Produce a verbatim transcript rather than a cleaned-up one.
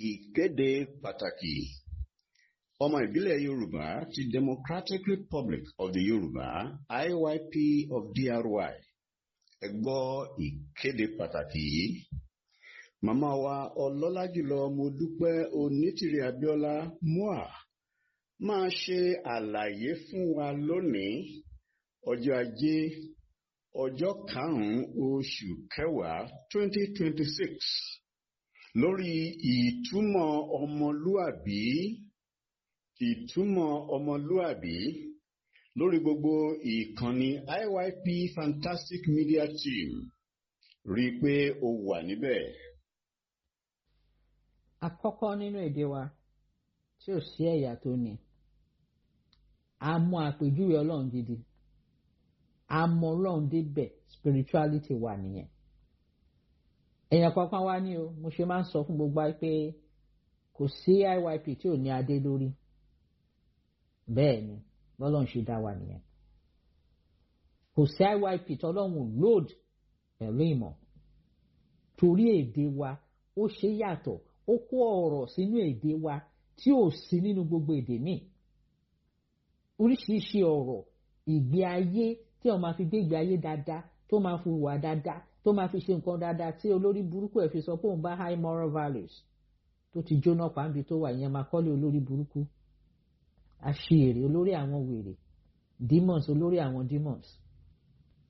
Ìkéde pàtàkì. Ọmọ ìbílẹ̀ Yorùbá ti Democratic Republic of the Yorùbá I Y P of D R Y. Ẹ gbọ́ ìkéde pàtàkì yìí. Màmá wa ọlọ́lá jùlọ Modúpẹ́ Onítìrí Abíọ́lá M O A máa ṣe àlàyé fún wa lónìí ọjọ́ Ajé ọjọ́ karùn-ún oṣù kẹwàá twenty twenty six lórí ìtumọ̀ ọmọlúàbí ìtumọ̀ ọmọlúàbí lórí gbogbo ìkànnì I Y P Fantastic Media Team. Rí i pé o wà níbẹ̀. Àkọ́kọ́ nínú èdè wa tí ò sí ẹ̀yà tó ní a mọ àpèjúwe Ọlọ́run gidi a mọ Ọlọ́run débẹ̀ spirituality wà nìyẹn. Èèyàn kankan wá ní o mo ṣe máa ń sọ fún gbogbo ayé pé kò sí I Y P tí ò ní adé lórí. Bẹ́ẹ̀ ni bọ́lọ́run ṣe dá wa nìyẹn. Kò sí I Y P tọ́lọ́run load pẹ̀lú ìmọ̀ torí èdè wa ó ṣe yàtọ̀ ó kó ọ̀rọ̀ sínú èdè wa tí ò sí nínú gbogbo èdè míì. Oríṣiríṣi ọ̀rọ̀ ìgbé ayé tí ó máa fi gbé ìgbé ayé dáadáa tó máa fi wà dáadáa tó máa fi ṣe nǹkan dáadáa tí olórí burúkú ẹ̀ fi sọ pé òun bá high moral values tó ti jóná pàǹbí tó wà ìyẹn máa kọ́lé olórí burúkú àṣìírí olórí àwọn wèrè demons olórí àwọn demons